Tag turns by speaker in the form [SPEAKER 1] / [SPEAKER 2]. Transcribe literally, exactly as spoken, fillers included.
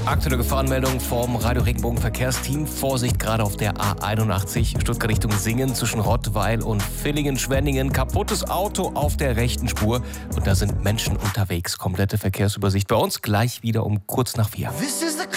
[SPEAKER 1] Aktuelle Gefahrenmeldung vom Radio Regenbogen Verkehrsteam. Vorsicht gerade auf der A einundachtzig, Stuttgart Richtung Singen zwischen Rottweil und Villingen-Schwenningen. Kaputtes Auto auf der rechten Spur und da sind Menschen unterwegs. Komplette Verkehrsübersicht bei uns gleich wieder um kurz nach vier.